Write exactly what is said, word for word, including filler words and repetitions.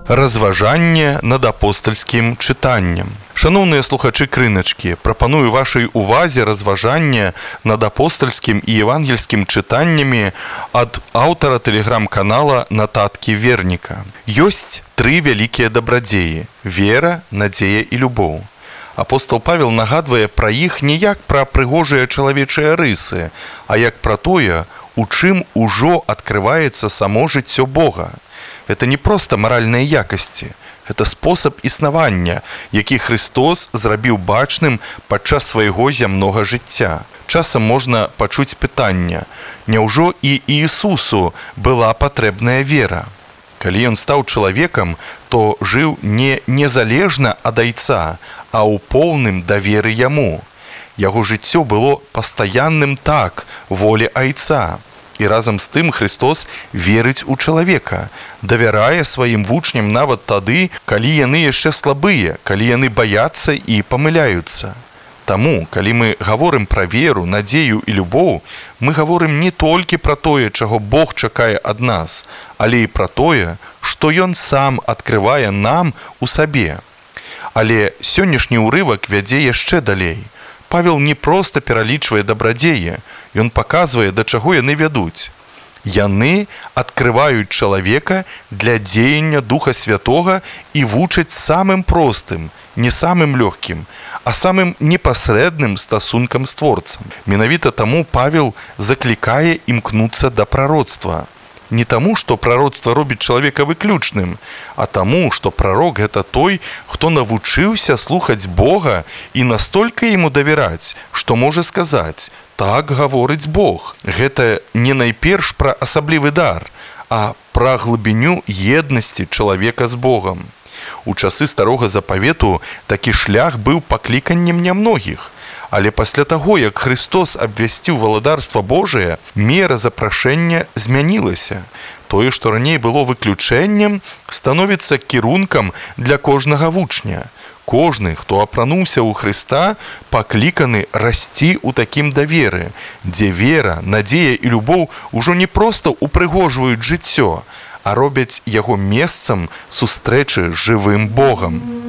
Разважанне над апостальскім чытаннем. Шаноўныя слухачы крыначкі, прапаную вашай увазе разважанне над апостальскім і евангельскім чытаннямі ад аўтара тэлеграм-канала Нататкі Верніка. Ёсць тры вялікія дабрадзеі – вера, надзея і любоў. Апостол Павел нагадвае пра іх не як пра прыгожыя чалавечыя рысы, а як пра тое, у чым ужо адкрываецца само жыццё Бога. Это не проста маральныя якасці, это спосаб існавання, які Христос зрабіў бачным падчас свайго зямнога жыцця. Часам можна пачуць пытанне: няўжо і Іісусу была патрэбная вера? Калі ён стаў чалавекам, то жыў не незалежна ад Айца, а ў поўным даверы яму. Яго жыццё было пастаянным так волі Айца. І разам з тым Христос верыць у чалавека, давярае сваім вучням нават тады, калі яны яшчэ слабыя, калі яны баяцца і памыляюцца. Таму, калі мы гаворым пра веру, надзею і любоў, мы гаворым не толькі пра тое, чаго Бог чакае ад нас, але і пра тое, што Ён сам адкрывае нам у сабе. Але сённяшні ўрывак вядзе яшчэ далей. Павел не проста пералічвае дабрадзеі, ён паказвае, да чаго яны вядуць. Яны адкрываюць чалавека для дзеяння Духа Святога і вучаць самым простым, не самым лёгкім, а самым непасрэдным стасункам з Творцам. Менавіта таму Павел заклікае імкнуцца да прароцтва. Не таму, што прароцтва робіць чалавека выключным, а таму, што прарок – гэта той, хто навучыўся слухаць Бога і настолькі яму давяраць, што можа сказаць: «Так гаворыць Бог». Гэта не найперш пра асаблівы дар, а пра глыбіню еднасці чалавека з Богам. У часы старога запавету такі шлях быў пакліканнем нямногіх. Але пасля таго, як Христос абвясціў валадарства Божае, мера запрашэння змянілася. Тое, што раней было выключэннем, становіцца кірункам для кожнага вучня. Кожны, хто апрануўся ў Хрыста, пакліканы расці ў такім даверы, дзе вера, надзея і любоў ужо не проста упрыгожваюць жыццё, а робяць яго месцам сустрэчы з жывым Богам.